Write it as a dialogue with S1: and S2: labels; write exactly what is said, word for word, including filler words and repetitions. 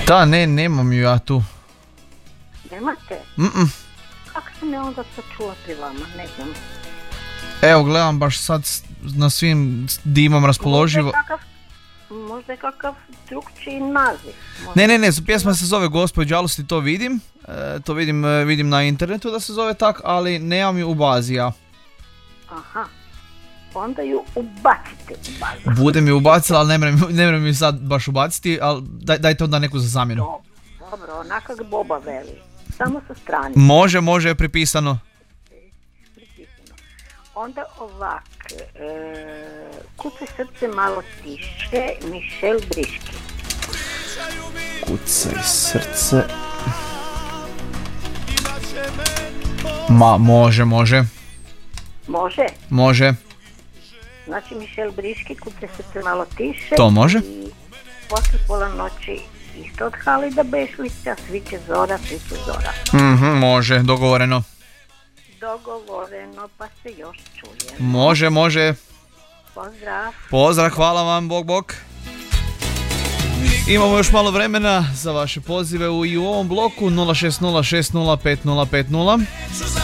S1: Da, ne, nemam ju ja tu.
S2: Nemate?
S1: Mm-mm.
S2: Kako sam ja onda to čula pri vama, ne znam.
S1: Evo, gledam baš sad s- na svim s- di imam raspoloživo.
S2: Možda je kakav, možda je kakav drugčiji naziv. Možda-
S1: Ne, ne, ne, pjesma se zove Gospod žalosti, to vidim. E, to vidim, e, vidim na internetu da se zove tak, ali nemam ju u bazi ja.
S2: Aha. Onda ju ubacite u bazu.
S1: Budem ju ubacila, ali ne mrem, ne mrem ju sad baš ubaciti, ali daj, dajte onda neku za zamjenu.
S2: Dobro, dobro, onako kako Boba veli. Samo sa strane.
S1: Može, može, je pripisano.
S2: Pripisano. Onda ovak, e, kuca srce malo tiše, Mišel Briški.
S1: Kucaj srce. Ma, može, može,
S2: Može?
S1: može.
S2: Znači Mišel Briški, kuca srce malo tiše.
S1: To može.
S2: I poslije pola noći isto od Halida Bešlića, sviće zora, sviće zora.
S1: Mhm, može, dogovoreno.
S2: Dogovoreno, pa se još čuje.
S1: Može, može.
S2: Pozdrav.
S1: Pozdrav, hvala vam, bok, bok. Imamo još malo vremena za vaše pozive u, i u ovom bloku nula šest nula šest nula pet nula pet nula.